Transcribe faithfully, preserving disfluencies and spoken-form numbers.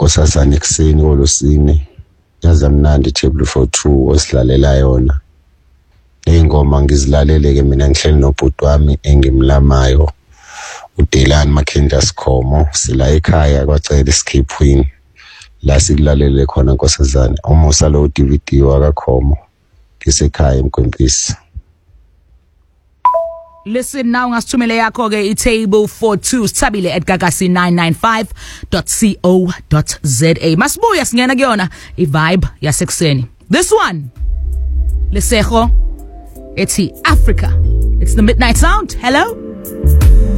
Nkosazana ekuseni olosini yazamnandi table for two osilalela yona. Ingoma ngizilalele ke mina ngihleli nobhuti wami engimlamayo uDelani Makhenja Sikhomo sila ekhaya kwacela iskiphwini la sikulalele khona Nkosazana umusa lo D V D wakakhomo ngisekhaya eMgwempisi. Listen now ngasithumele yakho ke itable for two sithabile at gagasi nine nine five dot co dot za. Masibuya singena kuyona ivibe yasekuseni. This one Lesego, it's Africa. It's the Midnight Sound. Hello.